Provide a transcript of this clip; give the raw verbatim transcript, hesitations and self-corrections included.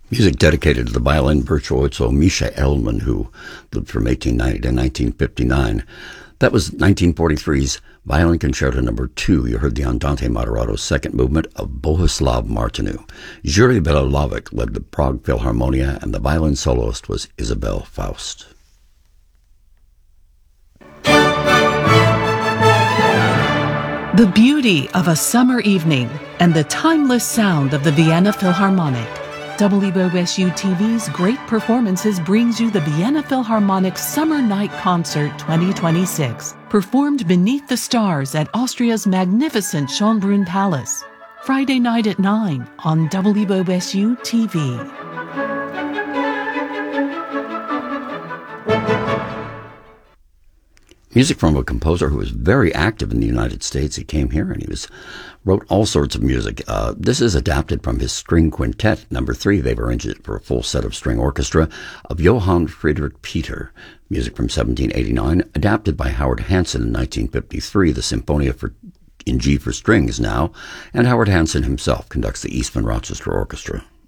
Music dedicated to the violin virtuoso Mischa Elman, who lived from eighteen ninety to nineteen fifty-nine. That was nineteen forty-three's Violin Concerto Number Two. You heard the Andante Moderato's second movement of Bohuslav Martinu. Juri Belohlavovic led the Prague Philharmonia, and the violin soloist was Isabel Faust. The beauty of a summer evening and the timeless sound of the Vienna Philharmonic. W O S U T V's Great Performances brings you the Vienna Philharmonic Summer Night Concert twenty twenty-six, performed beneath the stars at Austria's magnificent Schönbrunn Palace. Friday night at nine on W O S U T V. Music from a composer who was very active in the United States. He came here and he was wrote all sorts of music. Uh, this is adapted from his String Quintet, number three. They've arranged it for a full set of string orchestra of Johann Friedrich Peter. Music from seventeen eighty-nine, adapted by Howard Hanson in nineteen fifty-three. The Symphonia for, in G for strings now, and Howard Hanson himself conducts the Eastman Rochester Orchestra.